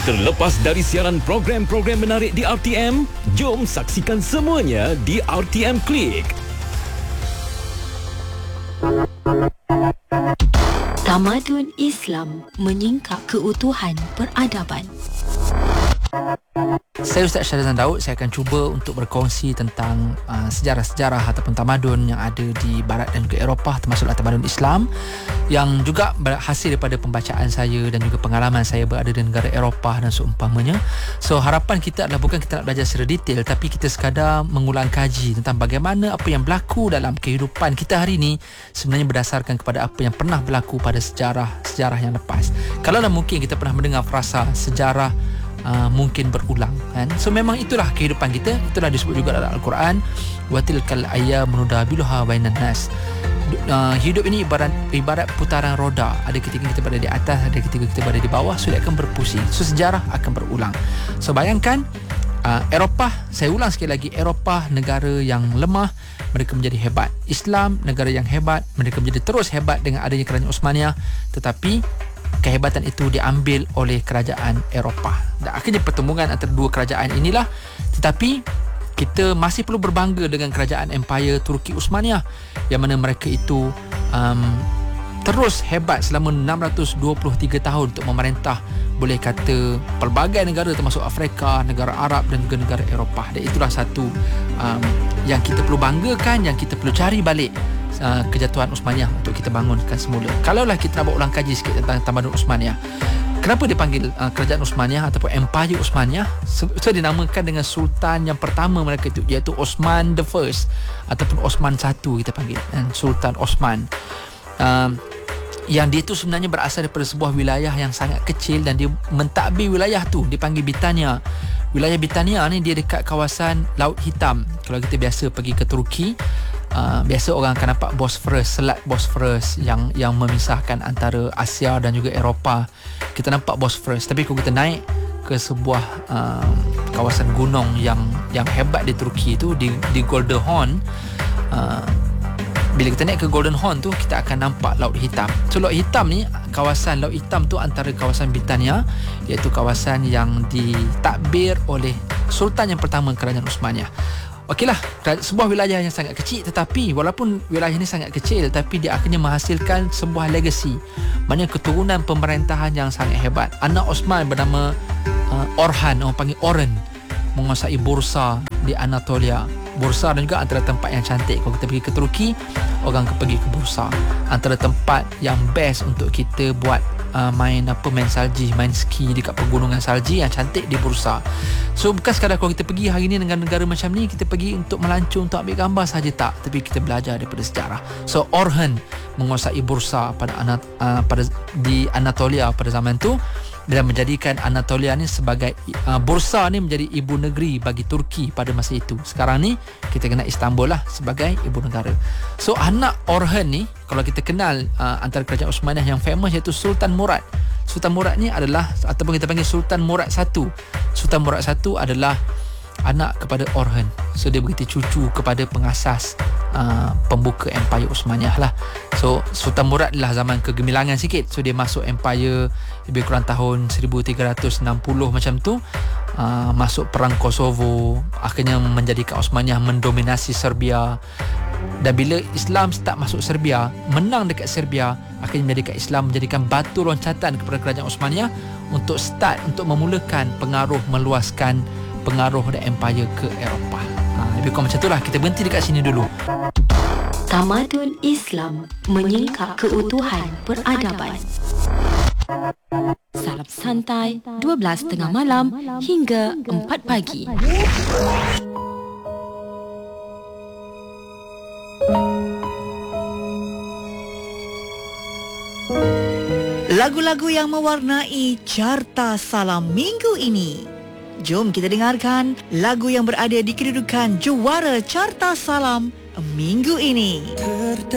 Terlepas dari siaran program-program menarik di RTM, jom saksikan semuanya di RTM Klik. Tamadun Islam menyingkap keutuhan peradaban. Saya Ustaz Syahrizan Daud. Saya akan cuba untuk berkongsi tentang sejarah-sejarah ataupun tamadun yang ada di Barat dan juga Eropah, termasuklah tamadun Islam, yang juga hasil daripada pembacaan saya dan juga pengalaman saya berada di negara Eropah dan seumpamanya. So harapan kita adalah bukan kita nak belajar secara detail, tapi kita sekadar mengulang kaji tentang bagaimana apa yang berlaku dalam kehidupan kita hari ini sebenarnya berdasarkan kepada apa yang pernah berlaku pada sejarah yang lepas. Kalaulah mungkin kita pernah mendengar frasa sejarah mungkin berulang kan? So memang itulah kehidupan kita. Itulah disebut juga dalam Al-Quran, wa tilkal ayyamu nudabiluha bainan nas. Hidup ini ibarat putaran roda. Ada ketika kita berada di atas, ada ketika kita berada di bawah. So dia akan berpusing. So sejarah akan berulang. So bayangkan Eropah, saya ulang sekali lagi, Eropah negara yang lemah, mereka menjadi hebat. Islam negara yang hebat, mereka menjadi terus hebat dengan adanya kerajaan Uthmaniyah. Tetapi kehebatan itu diambil oleh kerajaan Eropah. Dan akhirnya pertemuan antara dua kerajaan inilah. Tetapi kita masih perlu berbangga dengan kerajaan Empire Turki Uthmaniyah, yang mana mereka itu terus hebat selama 623 tahun untuk memerintah, boleh kata, pelbagai negara termasuk Afrika, negara Arab dan juga negara Eropah. Dan itulah satu yang kita perlu banggakan, yang kita perlu cari balik kejatuhan Uthmaniyah untuk kita bangunkan semula. Kalaulah kita nak buat ulang kaji sikit tentang tamadun Uthmaniyah. Kenapa dipanggil kerajaan Uthmaniyah ataupun Empire Uthmaniyah? So dinamakan dengan sultan yang pertama mereka itu, iaitu Osman the First ataupun Osman I kita panggil, Sultan Osman. Yang dia itu sebenarnya berasal daripada sebuah wilayah yang sangat kecil, dan dia mentadbir wilayah tu dipanggil Britania. Wilayah Britania ni dia dekat kawasan Laut Hitam. Kalau kita biasa pergi ke Turki, biasa orang akan nampak Bosphorus, selat Bosphorus yang memisahkan antara Asia dan juga Eropah. Kita nampak Bosphorus. Tapi kalau kita naik ke sebuah kawasan gunung yang hebat di Turki itu, di Golden Horn, bila kita naik ke Golden Horn tu, kita akan nampak Laut Hitam. So Laut Hitam ni, kawasan Laut Hitam tu antara kawasan Britania, iaitu kawasan yang ditadbir oleh Sultan yang pertama kerajaan Uthmaniyah. Okeylah, sebuah wilayah yang sangat kecil, tetapi walaupun wilayah ini sangat kecil, tapi dia akhirnya menghasilkan sebuah legacy, mana keturunan pemerintahan yang sangat hebat. Anak Osman bernama Orhan, orang panggil Oren, menguasai Bursa di Anatolia. Bursa dan juga antara tempat yang cantik. Kalau kita pergi ke Turki, orang akan pergi ke Bursa. Antara tempat yang best untuk kita buat main salji, main ski dekat pegunungan salji yang cantik di Bursa. So bukan sekadar kalau kita pergi hari ni dengan negara macam ni, kita pergi untuk melancong, untuk ambil gambar saja, tak. Tapi kita belajar daripada sejarah. So Orhan menguasai Bursa di Anatolia pada zaman tu, dan menjadikan Anatolia ni sebagai Bursa ni menjadi ibu negeri bagi Turki pada masa itu. Sekarang ni kita kenal Istanbul lah sebagai ibu negara. So anak Orhan ni, kalau kita kenal antara kerajaan Uthmaniyah yang famous, iaitu Sultan Murad. Sultan Murad ni adalah, ataupun kita panggil Sultan Murad I. Sultan Murad I adalah anak kepada Orhan. So dia begitu cucu kepada pengasas pembuka Empire Uthmaniyah lah. So Sultan Murad adalah zaman kegemilangan sikit. So dia masuk Empire lebih kurang tahun 1360 macam tu. Masuk perang Kosovo, akhirnya menjadikan Uthmaniyah mendominasi Serbia. Dan bila Islam start masuk Serbia, menang dekat Serbia, akhirnya menjadikan Islam menjadikan batu loncatan kepada kerajaan Uthmaniyah untuk memulakan pengaruh, meluaskan pengaruh dan empire ke Eropah. Lebih kurang macam itulah. Kita berhenti dekat sini dulu. Tamadun Islam menyingkap keutuhan peradaban. Salam santai 12.30 malam hingga 4 pagi. Lagu-lagu yang mewarnai Carta Salam minggu ini. Jom kita dengarkan lagu yang berada di kedudukan juara Carta Salam minggu ini.